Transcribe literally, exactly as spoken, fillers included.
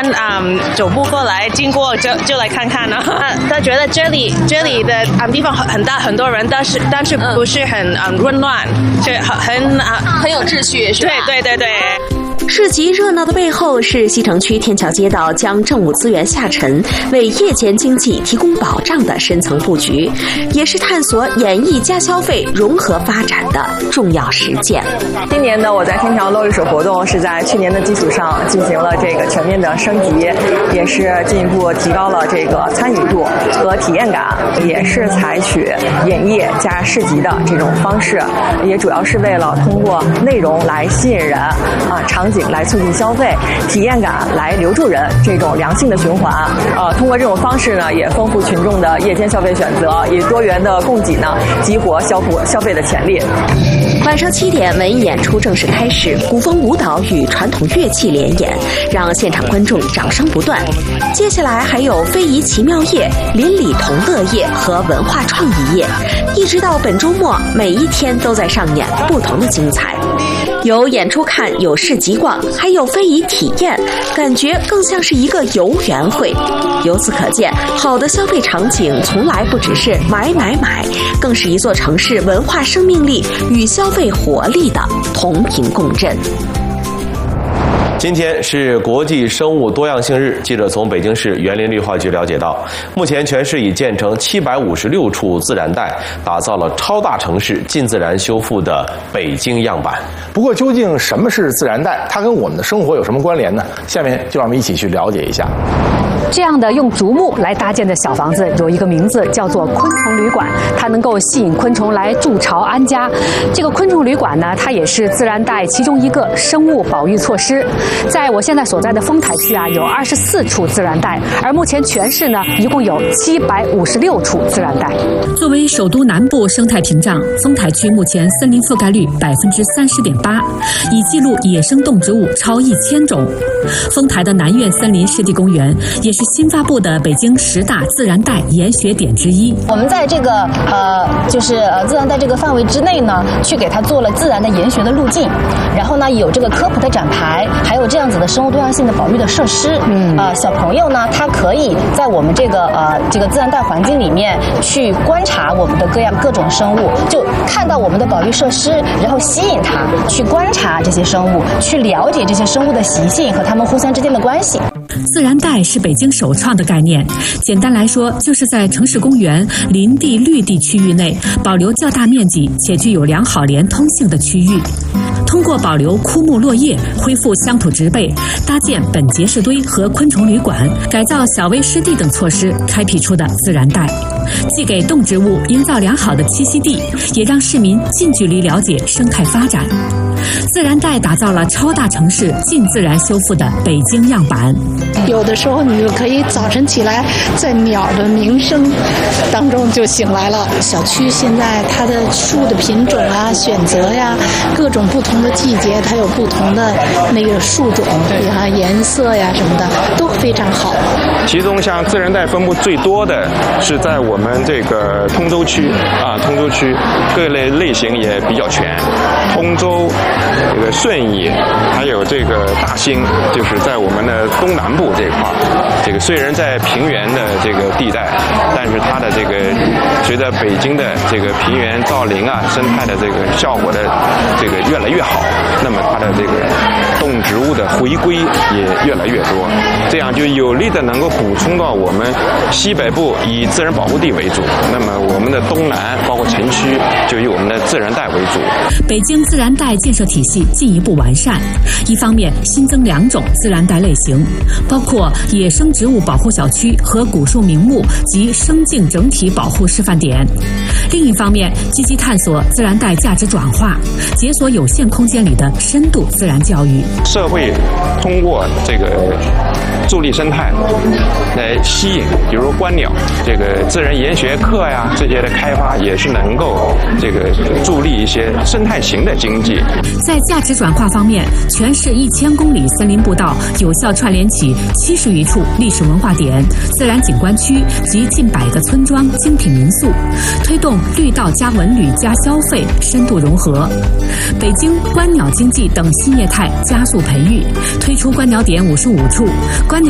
嗯走步过来，经过就就来看看呢。他觉得这里这里的嗯地方很大，很多人，但是但是不是很嗯混乱，就很很啊很有秩序，是吧？ 对对对对。 市集热闹的背后是西城区天桥街道将政务资源下沉，为夜间经济提供保障的深层布局，也是探索演艺加消费融合发展的重要实践。 今年的我在天桥落日水活动是在去年的基础上进行了这个全面的升级，也是进一步提高了这个参与度和体验感，也是采取演艺加市集的这种方式，也主要是为了通过内容来吸引人啊，场景来促进消费，体验感来留住人，这种良性的循环。呃，通过这种方式呢，也丰富群众的夜间消费选择，以多元的供给呢，激活消费消费的潜力。 晚上七点，文艺演出正式开始，古风舞蹈与传统乐器联演，让现场观众掌声不断。接下来还有非遗奇妙夜、邻里同乐夜和文化创意夜，一直到本周末，每一天都在上演不同的精彩。有演出看，有市集逛，还有非遗体验，感觉更像是一个游园会。由此可见，好的消费场景从来不只是买买买，更是一座城市文化生命力与消费活力的同频共振。 今天是国际生物多样性日，记者从北京市园林绿化局了解到，目前全市已建成七百五十六处自然带，打造了超大城市近自然修复的北京样板。 不过，究竟什么是自然带？它跟我们的生活有什么关联呢？下面就让我们一起去了解一下。 这样的用竹木来搭建的小房子有一个名字，叫做昆虫旅馆，它能够吸引昆虫来筑巢安家。这个昆虫旅馆呢，它也是自然带其中一个生物保育措施。在我现在所在的丰台区啊，有二十四处自然带，而目前全市呢，一共有七百五十六处自然带。 作为首都南部生态屏障，丰台区目前森林覆盖率百分之三十点八，已记录野生动植物超一千种。丰台的南苑森林湿地公园也是新发布的北京十大自然带研学点之一。 我们在这个呃，就是呃自然带这个范围之内呢，去给它做了自然的研学的路径，然后呢有这个科普的展牌，还有这样子的生物多样性的保育的设施。嗯，呃，小朋友呢，他可以在我们这个呃这个自然带环境里面去观察我们的各样各种生物，就看到我们的保育设施，然后吸引他去观察这些生物，去了解这些生物的习性和它们互相之间的关系。 自然带是北京首创的概念，简单来说，就是在城市公园、林地、绿地区域内保留较大面积且具有良好连通性的区域，通过保留枯木落叶、恢复乡土植被、搭建本节式堆和昆虫旅馆、改造小微湿地等措施开辟出的自然带，既给动植物营造良好的栖息地，也让市民近距离了解生态发展。自然带打造了超大城市近自然修复的北京样板。 有的时候你就可以早晨起来，在鸟的鸣声当中就醒来了。小区现在它的树的品种啊、选择呀，各种不同的季节，它有不同的那个树种，比方颜色呀什么的都非常好。 其中像自然带分布最多的是在我们这个通州区啊，通州区各类类型也比较全，通州、这个顺义，还有这个大兴，就是在我们的东南部这一块。这个虽然在平原的这个地带，但是它的这个随着北京的这个平原造林啊、生态的这个效果的这个越来越好，那么它的这个动植物的回归也越来越多，这样就有力的能够补充到我们西北部以自然保护地为主，那么我们的东南包括城区就以我们的自然带为主。 北京自然带建设体系进一步完善，一方面新增两种自然带类型，包括野生植物保护小区和古树名木及生境整体保护示范点；另一方面，积极探索自然带价值转化，解锁有限空间里的深度自然教育。 社会通过这个助力生态来吸引，比如观鸟这个自然研学课呀，这些的开发也是能够这个助力一些生态型的经济。 在价值转化方面，全市一千公里森林步道有效串联起七十余处历史文化点、自然景观区及近百个村庄精品民宿，推动绿道加文旅加消费深度融合。北京观鸟经济等新业态加速培育，推出观鸟点五十五处，观